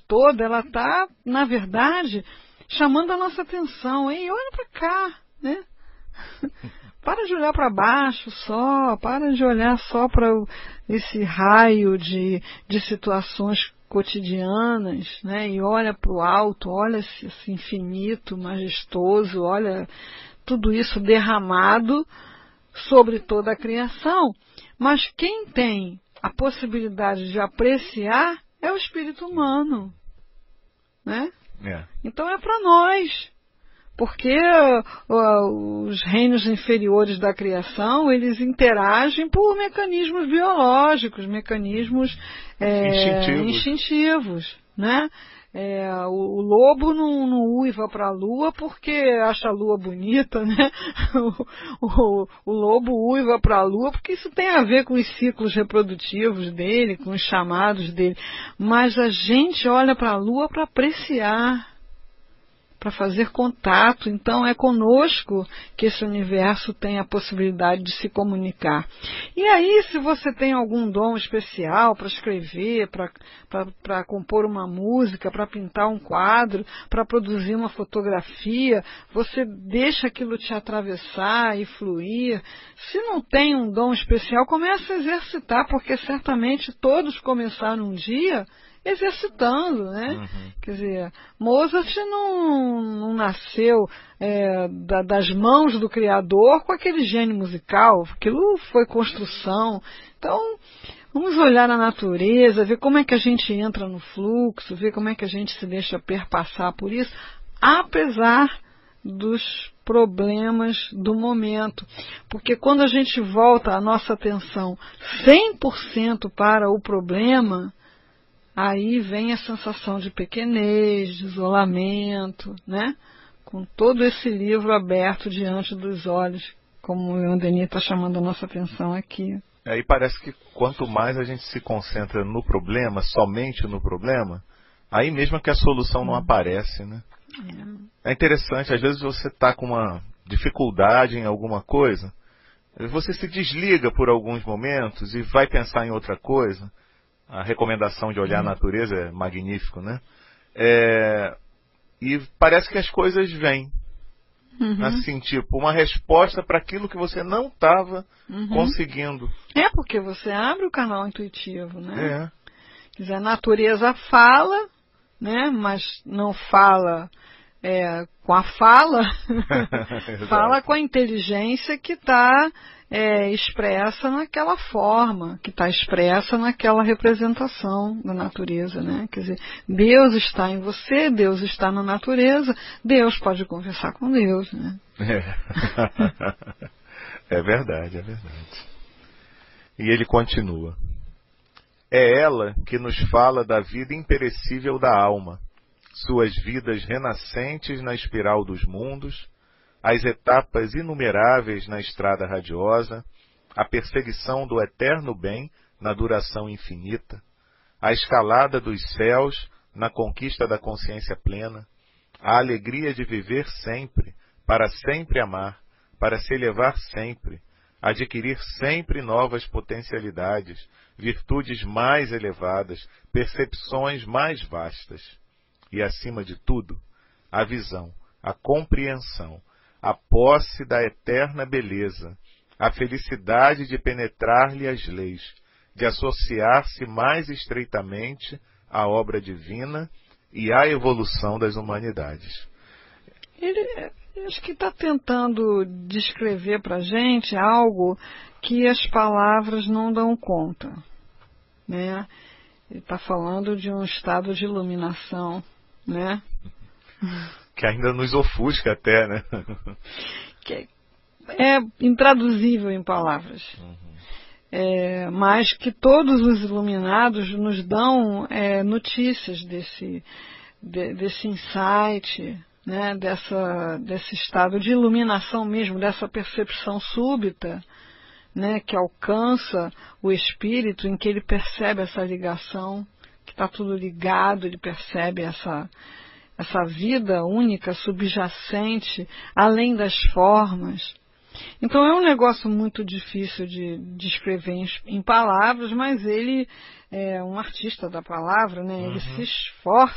toda, ela está, na verdade, chamando a nossa atenção. Ei, olha para cá, né? Para de olhar para baixo só, para de olhar só para esse raio de situações cotidianas, né? E olha para o alto, olha esse infinito, majestoso, olha tudo isso derramado sobre toda a criação. Mas quem tem a possibilidade de apreciar é o espírito humano, né? Então é para nós. Porque os reinos inferiores da criação, eles interagem por mecanismos biológicos, mecanismos instintivos, né? O lobo não uiva para a lua porque acha a lua bonita, né? O lobo uiva para a lua porque isso tem a ver com os ciclos reprodutivos dele, com os chamados dele. Mas a gente olha para a lua para apreciar, para fazer contato. Então é conosco que esse universo tem a possibilidade de se comunicar. E aí, se você tem algum dom especial para escrever, para compor uma música, para pintar um quadro, para produzir uma fotografia, você deixa aquilo te atravessar e fluir. Se não tem um dom especial, comece a exercitar, porque certamente todos começaram um dia exercitando, né? Quer dizer, Mozart não nasceu das mãos do Criador com aquele gênio musical, aquilo foi construção. Então, vamos olhar a natureza, ver como é que a gente entra no fluxo, ver como é que a gente se deixa perpassar por isso, apesar dos problemas do momento. Porque quando a gente volta a nossa atenção 100% para o problema, aí vem a sensação de pequenez, de isolamento, né? Com todo esse livro aberto diante dos olhos, como o Andeni está chamando a nossa atenção aqui. Aí parece que quanto mais a gente se concentra no problema, somente no problema, aí mesmo que a solução não aparece, né? É interessante, às vezes você está com uma dificuldade em alguma coisa, você se desliga por alguns momentos e vai pensar em outra coisa. A recomendação de olhar a natureza é magnífico, né? E parece que as coisas vêm. Assim, tipo, uma resposta para aquilo que você não estava conseguindo. Porque você abre o canal intuitivo, né? Quer dizer, a natureza fala, né? Mas não fala com a fala, fala com a inteligência que está expressa naquela forma, que está expressa naquela representação da natureza, né? Quer dizer, Deus está em você, Deus está na natureza, Deus pode conversar com Deus, né? É verdade, é verdade. E ele continua. É ela que nos fala da vida imperecível da alma, suas vidas renascentes na espiral dos mundos, as etapas inumeráveis na estrada radiosa, a perseguição do eterno bem na duração infinita, a escalada dos céus na conquista da consciência plena, a alegria de viver sempre, para sempre amar, para se elevar sempre, adquirir sempre novas potencialidades, virtudes mais elevadas, percepções mais vastas. E, acima de tudo, a visão, a compreensão, a posse da eterna beleza, a felicidade de penetrar-lhe as leis, de associar-se mais estreitamente à obra divina e à evolução das humanidades. Ele acho que está tentando descrever para a gente algo que as palavras não dão conta, né? Ele está falando de um estado de iluminação, né? Que ainda nos ofusca até, né? Que é intraduzível em palavras. Mas que todos os iluminados nos dão notícias desse insight, né? Desse estado de iluminação mesmo, dessa percepção súbita, né? Que alcança o espírito, em que ele percebe essa ligação, que está tudo ligado, ele percebe essa vida única, subjacente, além das formas. Então é um negócio muito difícil de descrever em palavras, mas ele é um artista da palavra, né? Ele se esforça